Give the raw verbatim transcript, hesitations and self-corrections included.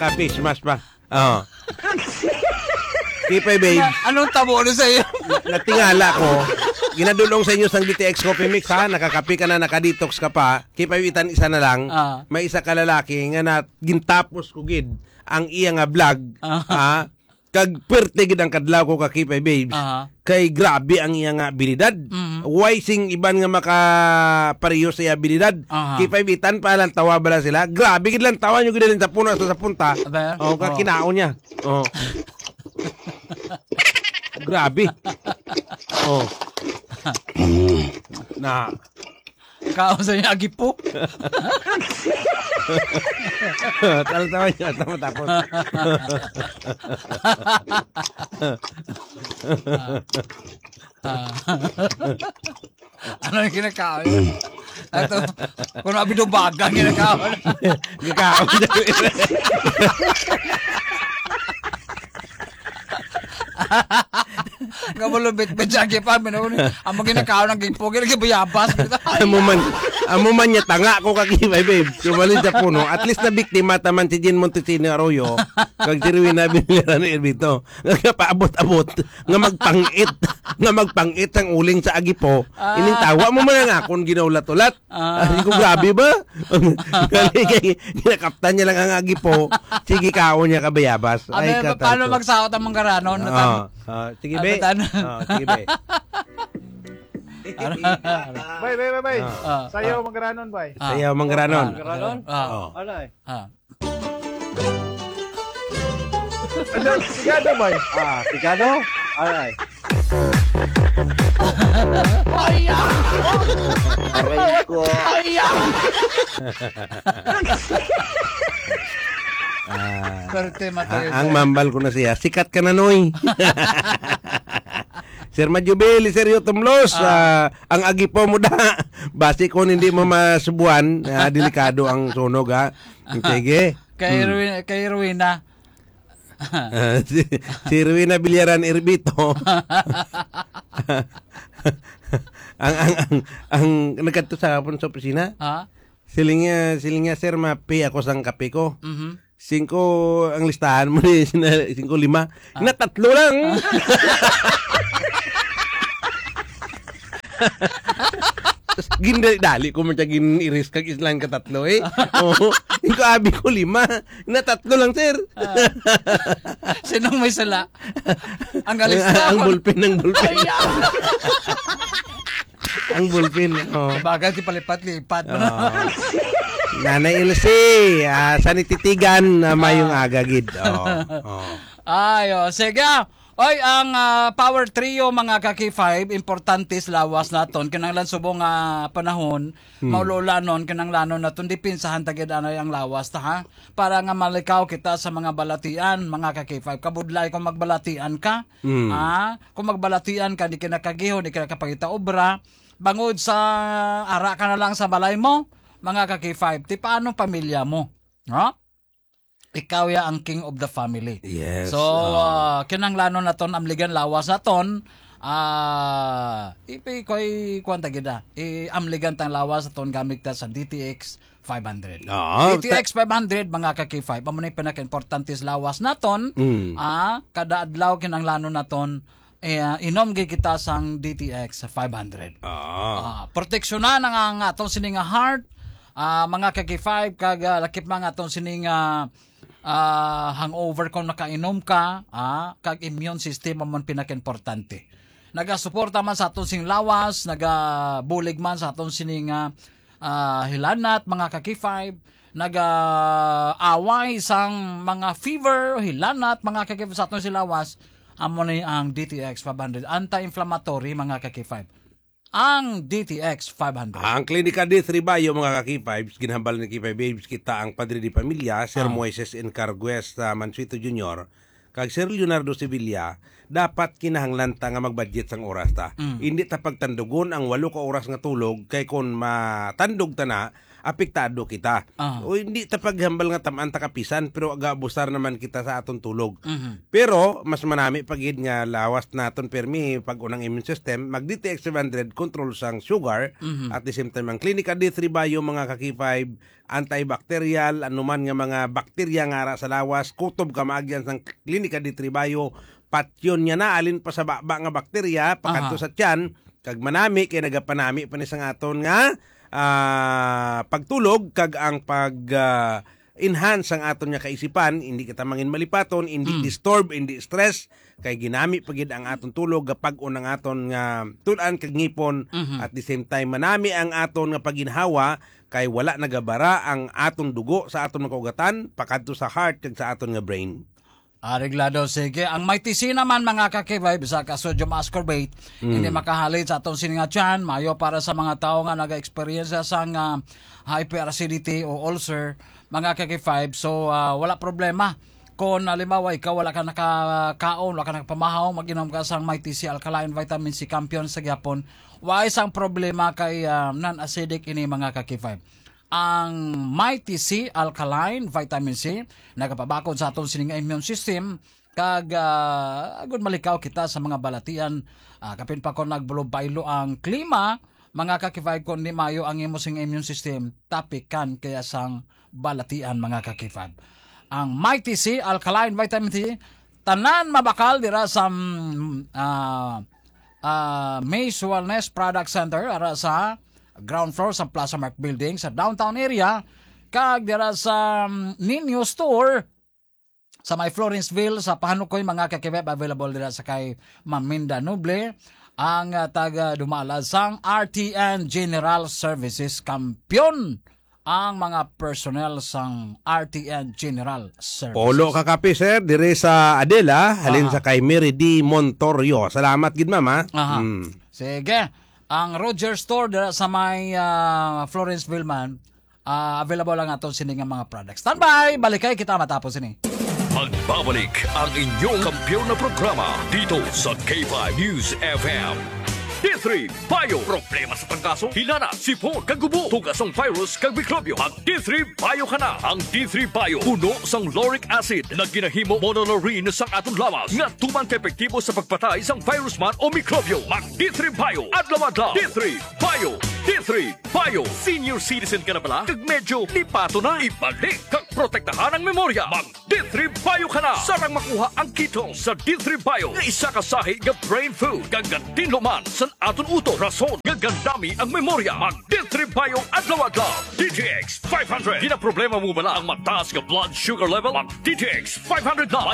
Naka-face mask pa. Oo. Kipay babes. Anong tabo na sa iyo? Natingala ko. Ginadulong sa inyo sang D T X Coffee Mix ha. Nakakapi ka na, nakadetox ka pa. Kipay itan isa na lang. Ah. May isa ka lalaki nga na gintapos ko gid ang iya nga vlog. Ah. Ha? Kag perte gid ang kadlaw ko ka Kipay babes. Ah. Kay grabe ang iya nga abilidad. Mm. Why sing iban nga makapareho sa iya abilidad. Aha. Kipay bitan pa lang tawa bala sila. Grabe gid lang tawa nyo gid sa puno sa punta. Aber? Oh, ka Oh. kinaon niya. Oh. Grabe. Oh. Na. Kao sa niya agipo. Tawa-tawa niya. Tama tapos. Ano yung kinakaon? Ito, kung nabidubagang kinakaon. Gikaon niya. Gamulubit ba dyan kaya pa? Ang mga kinakaon ng gigpo, kinakibuyabas. Amo man, amo man niya tanga ko kakibay, babe. Sumalin sa puno. At least na biktima taman si Jean Montesino Arroyo. Kag siruin na binira ni Elvito. Nga paabot-abot. Nga magpangit. Nga magpangit ang uling sa agipo. Ining tawa mo man nga kung ginaulat-ulat. Hindi ko grabe ba? Kaya kay kinakaptan niya lang ang agipo. Sige kao niya kabayabas. Ay, Abe, paano magsahot ang mga ranon? Oo. Uh, sige, be. Uh, sige, be. Bay, bay, bay, bay. Ah. Sayaw manggaranon, bay. Sayaw manggaranon. Manggaranon? Ah. Oh. Ano eh? Ah. Ano, sigado, bay. Ah, sigado? Alay. Aray ko. Ah, Swerte matayo. ang mambal ko na siya. Sikat ka na, Noy. Sir Majubel, Sir Yotomlos, ah. uh, ang agipo mo da. Basi kung hindi mo masubuan, uh, delikado ang sunog, ha. Sige. Kay Rowena, kay Rowena. Uh, si, si Rowena Bilyaran Irbito. ang ang ang ang nagkadto sa hapon sa opisina. Ha? Silingnya silingnya sir mapi ako sang kape ko. Mhm. Singko ang listahan mo ni singko lima. Ah. Na tatlo lang. Gindali ko man gin iris kag islan ka tatlo eh. Oo. Singko abi ko lima. Na tatlo lang sir. Ah. Sinong may sala? Ang galista. Ang bulpin ng bulpin. Ang bulpin. Oh. Bagay si palipat-lipat. Oh. Nanay Ilse, uh, sa nititigan na uh, mayong agagid. Oh. Oh. Ay, oh, sige. Oy, ang uh, Power Trio mga ka-K five, importante sa lawas naton. Kinanglan subong nga uh, panahon, hmm. maululanon, kinanglanon naton, dipinsahan tagid anay ang lawas ta ha. Para nga malikaw kita sa mga balatian, mga ka-K five. Kabudlay kung magbalatian ka, hmm. ah, kung magbalatian ka, di kinakagihon, di kinakapagita obra, bangod sa ara ka na lang sa balay mo, mga ka-K five, ti paano pamilya mo? Ha? Ikaw ya ang king of the family. Yes. So, uh, kinanglano na ton, amligan lawas na ton, ah, uh, ipi ko'y kwanta gida, i-amligan tang lawas na ton gamit ta sa D T X five hundred. Oh, D T X five hundred, mga ka-K five, amo na yung pinaka-importante sa lawas na ton, mm. ah, kada adlaw kinanglano na ton, eh, uh, inom kita sang D T X five hundred. Oh. Uh, proteksyonan ang nga atong sininga heart, uh, mga ka-K five, kag uh, lakip mga atong sininga Uh, hangover kung nakainom ka, ah, kag immune system man pinaka-importante. Naga-suporta man sa atong sing lawas, naga-bulig man sa atong sining uh, hilanat, mga ka-K five, naga-away sang mga fever, hilanat, mga ka-K five sa atong sing lawas, amo ni ang D T X five hundred, anti-inflammatory mga ka-K five. Ang D T X five hundred. Ang Klinika D three Bayo mga ka-K five, ginhambal ni K five Babes kita ang Padre de Pamilya, Sir ah. Moises Encargues uh, Mansueto Junior, kag Sir Leonardo Sevilla, dapat kinahanglan ta nga magbudget sang oras ta. Mm. Hindi ta pagtandugon ang walo ka oras nga tulog kay kon matandog ta na apektado kita. Ah. O hindi ta paghambal nga tamaan ta kapisan pero aga abusar naman kita sa aton tulog. Mhm. Pero mas manami pagid nga lawas naton permi pag unang immune system mag D T X seven hundred control sang sugar at the same time ang Clinica D three Bio mga kaki five antibacterial anuman nga mga bakterya nga ara sa lawas kutob ka maagyan sang Clinica D three Bio patyon niya na alin pa sa baba nga bakterya pakadto Aha. sa tiyan kag manami kay nagapanami pa ni sang aton nga ah, pagtulog kag ang pag ah, enhance ang aton nga kaisipan, hindi kita mangin malipaton, hindi Mm. disturb, hindi stress, kay ginami pagid ang aton tulog kapag unang aton nga tulan kag ngipon Mhm. at the same time manami ang aton nga paginhawa kay wala nagabara ang aton dugo sa aton mga kaugatan pakadto sa heart kag sa aton nga brain. Areglado, sige. Ang may tisi naman mga kakibay, bisa ka sodium ascorbate, hindi makahalit sa atong sininga tiyan, mayo para sa mga tao nga naga-experience sa nga hyperacidity o ulcer, mga kakibay. So, ah, wala problema. Kung halimbawa ikaw wala ka nakakaon, wala ka nakapamahaw, mag-inom ka sang may tisi alkaline vitamin C champion sa gyapon, wa isang problema kay ah, non-acidic ini mga kakibay. Ang Mighty C Alkaline Vitamin C nagapabakod sa atong sining immune system kag uh, agud malikaw kita sa mga balatian uh, kapin pa kon nagbulob bailo ang klima mga kakifay kon di mayo ang imo sing immune system tapikan kaya sang balatian mga kakifay. Ang Mighty C Alkaline Vitamin C tanan mabakal dira sa uh, uh, Maze Wellness Product Center ara sa ground floor sa Plaza Mark Building sa downtown area kag dira sa um, Ninyo Store sa may Florenceville sa Pahanukoy mga kakibeb available dira sa kay Maminda Noble ang uh, taga dumala sang R T N General Services kampiyon ang mga personnel sang R T N General Services. Polo kakapi sir dire sa Adela halin Aha. sa kay Mary D Montorio. Salamat gid mama. Aha. Mm. Sige. Ang Roger Store dira sa may uh, Florenceville man, uh, available lang atong sini nga mga products. Standby, balikay kita matapos ini. Magbabalik ang inyong kampiyon na programa dito sa K five News F M. D three Bio. Problema sa pangkaso, hilana, sipon, kagubo, tugas ang virus, kag mikrobyo. Mag D three Bio ka na. Ang D three Bio, puno sang lauric acid na ginahimo monolaurin sa atong lawas nga tuman ka-epektibo sa pagpatay sang virus man o mikrobyo. Mag D three Bio. Adlaw-adlaw. D three Bio. D three Bio. Senior citizen ka na pala? Kag medyo lipato na. Ibalik kag protektahan ang memorya. Mag D three Bio ka na. Sarang makuha ang keto sa D three Bio. Nga isa ka sahi nga brain food. Gagatin luman sa aton uto. Rason nga gandami ang memorya. Mag D three Bio adlaw-adlaw. D T X five hundred. Di na problema mo bala ang mataas nga blood sugar level? Mag D T X five hundred na.